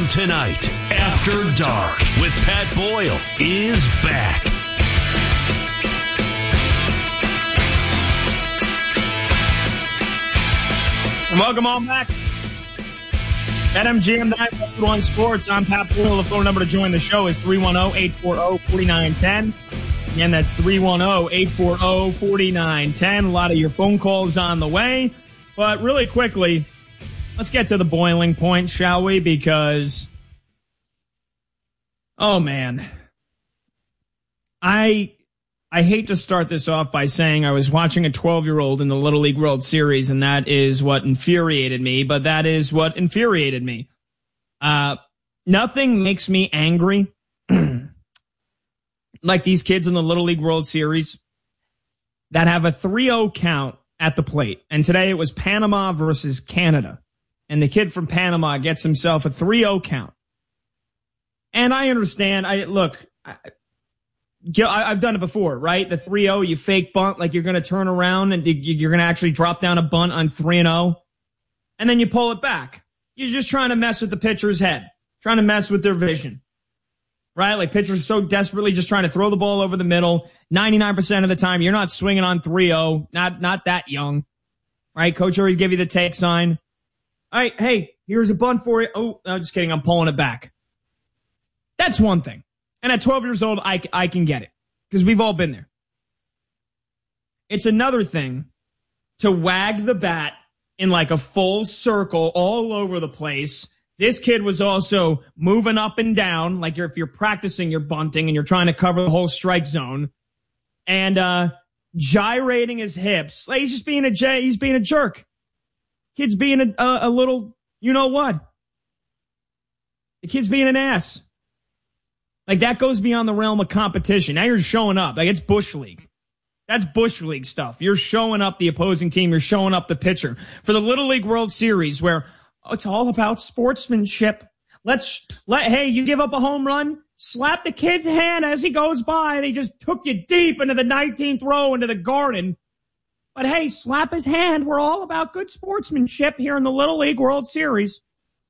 tonight. After Dark with Pat Boyle is back. Welcome on back. At MGM 9-1 Sports, I'm Pat Boyle. The phone number to join the show is 310-840-4910. Again, that's 310-840-4910. A lot of your phone calls on the way. But really quickly, let's get to the boiling point, shall we? Because, oh man, I hate to start this off by saying I was watching a 12-year-old in the Little League World Series, and that is what infuriated me, but that is what infuriated me. Nothing makes me angry like these kids in the Little League World Series that have a 3-0 count at the plate. And today it was Panama versus Canada. And the kid from Panama gets himself a 3-0 count. And I understand. I've done it before, right? The 3-0, you fake bunt like you're going to turn around and you're going to actually drop down a bunt on 3-0. And then you pull it back. You're just trying to mess with the pitcher's head, trying to mess with their vision, right? Like pitchers so desperately just trying to throw the ball over the middle. 99% of the time, you're not swinging on 3-0, not that young, right? Coach always give you the take sign. All right, hey, here's a bunt for you. Oh, no, just kidding. I'm pulling it back. That's one thing. And at 12 years old, I can get it because we've all been there. It's another thing to wag the bat in like a full circle all over the place. This kid was also moving up and down, like if you're practicing your bunting and you're trying to cover the whole strike zone, and gyrating his hips. Like he's just being he's being a jerk. Kid's being a little, you know what? The kid's being an ass. Like, that goes beyond the realm of competition. Now you're showing up. Like, it's Bush League. That's Bush League stuff. You're showing up the opposing team. You're showing up the pitcher. For the Little League World Series, where it's all about sportsmanship. Hey, you give up a home run, slap the kid's hand as he goes by, and he just took you deep into the 19th row into the garden. But hey, slap his hand. We're all about good sportsmanship here in the Little League World Series.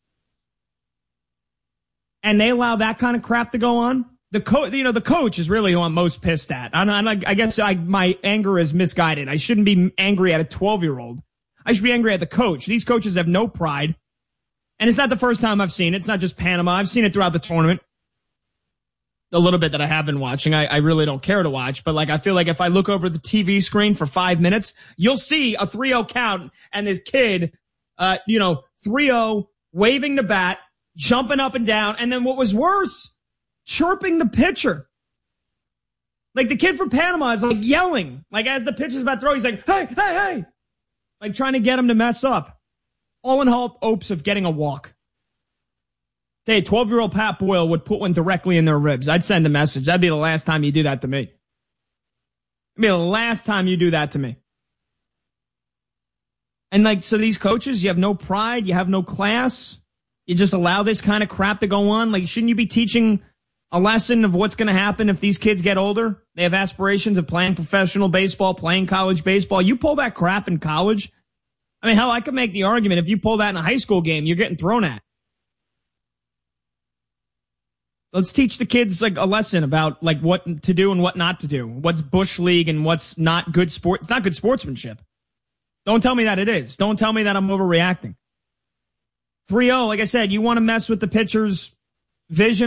And they allow that kind of crap to go on. The coach is really who I'm most pissed at. I guess my anger is misguided. I shouldn't be angry at a 12-year-old. I should be angry at the coach. These coaches have no pride. And it's not the first time I've seen it. It's not just Panama. I've seen it throughout the tournament. A little bit that I have been watching. I really don't care to watch. But I feel like if I look over the TV screen for 5 minutes, you'll see a 3-0 count and this kid, 3-0, waving the bat, jumping up and down, and then what was worse, chirping the pitcher. Like the kid from Panama is like yelling, like as the pitcher's about to throw, he's like, hey, hey, hey, like trying to get him to mess up. All in hopes of getting a walk. Hey, 12-year-old Pat Boyle would put one directly in their ribs. I'd send a message. That'd be the last time you do that to me. It'd be the last time you do that to me. And so these coaches, you have no pride, you have no class. You just allow this kind of crap to go on? Like, shouldn't you be teaching a lesson of what's going to happen if these kids get older? They have aspirations of playing professional baseball, playing college baseball. You pull that crap in college. I mean, hell, I could make the argument if you pull that in a high school game, you're getting thrown at. Let's teach the kids a lesson about what to do and what not to do. What's Bush League and what's not good sport. It's not good sportsmanship. Don't tell me that it is. Don't tell me that I'm overreacting. 3-0, like I said, you want to mess with the pitcher's vision